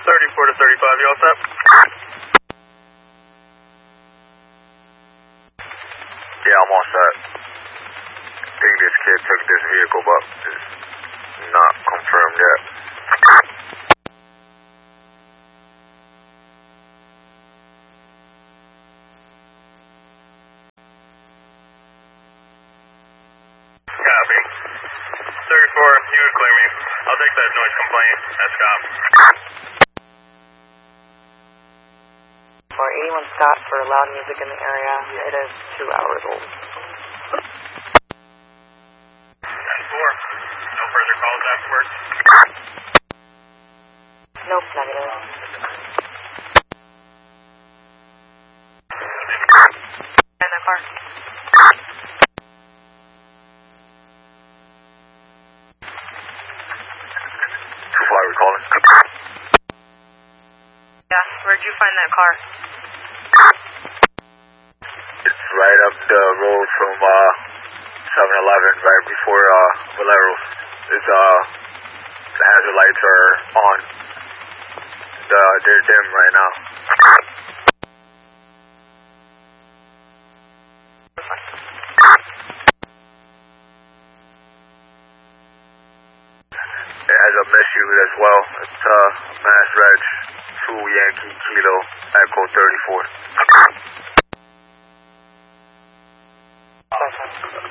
34 to 35, you all set? Yeah, I'm all set. I think this kid took this vehicle, but it's not confirmed yet. Copy. 34, you would clear me. I'll take that noise complaint. That's cop. For 81 Scott for loud music in the area. It is 2 hours old. 10-4. No further calls afterwards? Nope, negative. In the car. Why are we calling? Yeah, where'd you find that car? It's right up the road from 7-Eleven, right before Valero's. It's the hazard lights are on. They're dim right now. It has a misuse as well. It's Mass Reg 2 Yankee Kilo Echo 34.